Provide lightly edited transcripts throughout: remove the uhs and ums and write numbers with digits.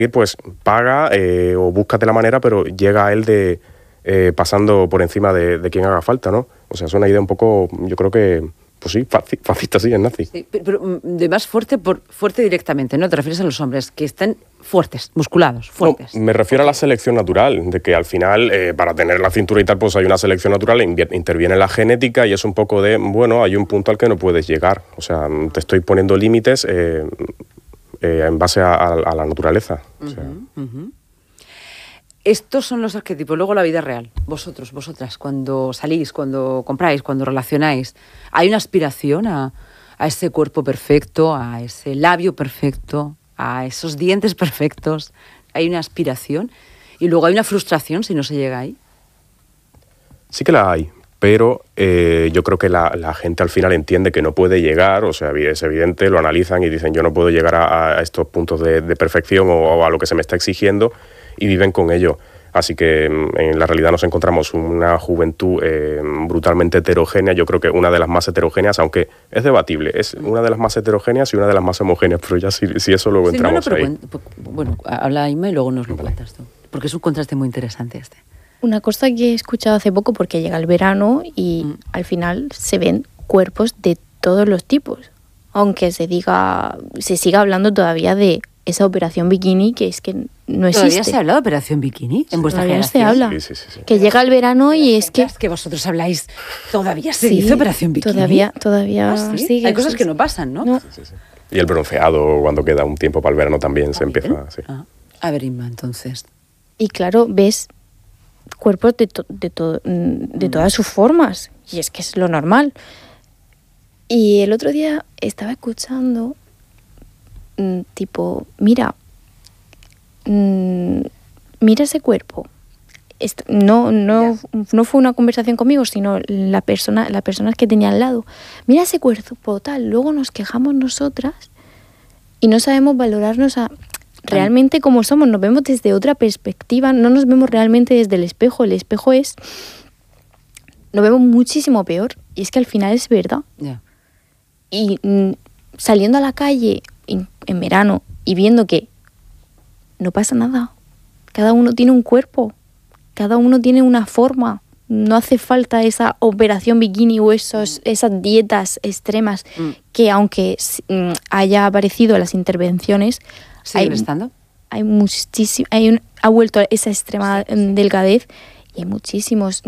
pues paga o búscate la manera, pero llega a él pasando por encima de quien haga falta, ¿no? O sea, es una idea un poco, yo creo que, pues sí, fascista, sí, es nazi. Sí, pero de más fuerte directamente, ¿no? Te refieres a los hombres que estén fuertes, musculados, fuertes. No, me refiero a la selección natural, de que al final, para tener la cintura y tal, pues hay una selección natural, interviene la genética y es un poco de, bueno, hay un punto al que no puedes llegar. O sea, te estoy poniendo límites en base a la naturaleza. O sea. Estos son los arquetipos. Luego la vida real. Vosotros, vosotras, cuando salís, cuando compráis, cuando relacionáis, ¿hay una aspiración a ese cuerpo perfecto, a ese labio perfecto, a esos dientes perfectos? ¿Hay una aspiración? Y luego hay una frustración si no se llega ahí. Sí que la hay, pero yo creo que la gente al final entiende que no puede llegar, o sea, es evidente, lo analizan y dicen yo no puedo llegar a estos puntos de perfección o a lo que se me está exigiendo, y viven con ello. Así que en la realidad nos encontramos una juventud brutalmente heterogénea. Yo creo que una de las más heterogéneas, aunque es debatible, es una de las más heterogéneas y una de las más homogéneas, pero ya si eso luego entramos ahí. Bueno, habla Inma y luego nos lo cuentas tú, porque es un contraste muy interesante este. Una cosa que he escuchado hace poco, porque llega el verano y al final se ven cuerpos de todos los tipos, aunque se siga hablando todavía de esa operación bikini, que es que no existe. ¿Todavía se habla de operación bikini en vuestra generación? Todavía se habla. Sí. Que llega el verano y es que vosotros habláis, todavía se dice operación bikini. Todavía ¿Sí? sigue. Hay cosas que no pasan, ¿no? Sí. Y el bronceado, cuando queda un tiempo para el verano, también se empieza. Sí. A ver, Inma, entonces. Y claro, ves cuerpos de todas sus formas, y es que es lo normal. Y el otro día estaba escuchando tipo, mira ese cuerpo. No fue una conversación conmigo, sino las personas que tenía al lado. Mira ese cuerpo tal. Luego nos quejamos nosotras y no sabemos valorarnos realmente como somos. Nos vemos desde otra perspectiva, no nos vemos realmente desde el espejo. El espejo nos vemos muchísimo peor, y es que al final es verdad. Yeah. Y saliendo a la calle en verano y viendo que no pasa nada, cada uno tiene un cuerpo, cada uno tiene una forma, no hace falta esa operación bikini o esas dietas extremas que, aunque haya aparecido en las intervenciones, ¿siguen estando? Ha vuelto esa extrema delgadez, y hay muchísimos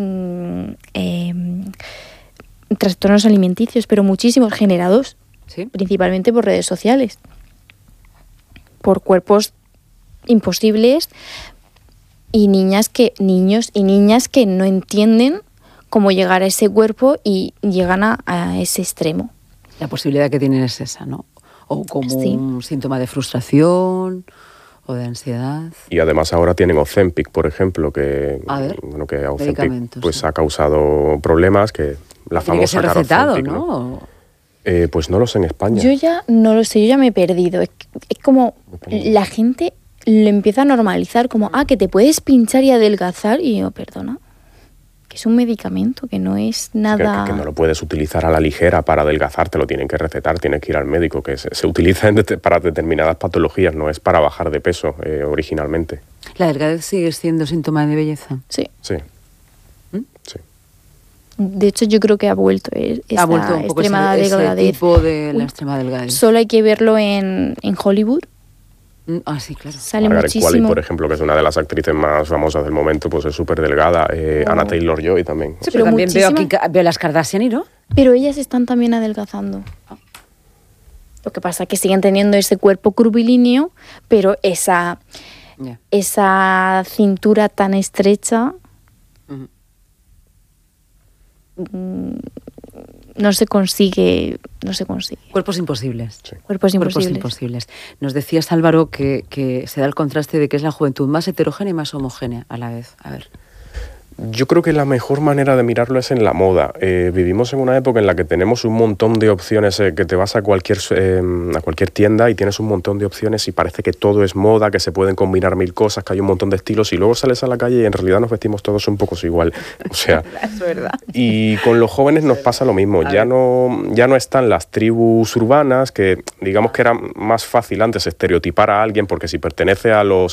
trastornos alimenticios, pero muchísimos generados, ¿sí?, principalmente por redes sociales, por cuerpos imposibles, y niños y niñas que no entienden cómo llegar a ese cuerpo y llegan a ese extremo. La posibilidad que tienen es esa, ¿no? O como un síntoma de frustración o de ansiedad. Y además ahora tienen Ozempic, por ejemplo, que Ozempic pues ha causado problemas, que la famosa cara recetado, Ozempic, ¿no? Pues no lo sé en España. Yo ya no lo sé, yo ya me he perdido. Es como la gente lo empieza a normalizar, como, que te puedes pinchar y adelgazar, y yo, perdona, que es un medicamento, que no es nada... Que no lo puedes utilizar a la ligera para adelgazar, te lo tienen que recetar, tienes que ir al médico, que se utiliza para determinadas patologías, no es para bajar de peso originalmente. ¿La delgadez sigue siendo síntoma de belleza? Sí. Sí. Sí. De hecho, yo creo que ha vuelto esa extrema delgadez. Ese tipo de la extrema delgadez. Solo hay que verlo en Hollywood. Sí, claro. Sale Margaret muchísimo. Qualley, por ejemplo, que es una de las actrices más famosas del momento, pues es súper delgada. Anna Taylor-Joy también. Sí, pero también veo las Kardashian y no. Pero ellas están también adelgazando. Lo que pasa es que siguen teniendo ese cuerpo curvilíneo, pero esa cintura tan estrecha no se consigue. Cuerpos imposibles. Sí. Cuerpos imposibles. Nos decías, Álvaro, que se da el contraste de que es la juventud más heterogénea y más homogénea a la vez. A ver. Yo creo que la mejor manera de mirarlo es en la moda. Vivimos en una época en la que tenemos un montón de opciones, que te vas a cualquier tienda y tienes un montón de opciones y parece que todo es moda, que se pueden combinar mil cosas, que hay un montón de estilos y luego sales a la calle y en realidad nos vestimos todos un poco igual. O sea, Es verdad. y con los jóvenes nos pasa lo mismo. Ya no están las tribus urbanas, que digamos que era más fácil antes estereotipar a alguien porque si pertenece a los